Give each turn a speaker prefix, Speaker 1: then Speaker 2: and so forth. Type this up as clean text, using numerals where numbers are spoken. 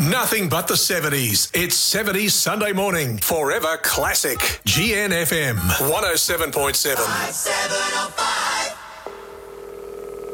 Speaker 1: Nothing but the 70s. It's 70s Sunday morning. Forever classic. GNFM 107.7.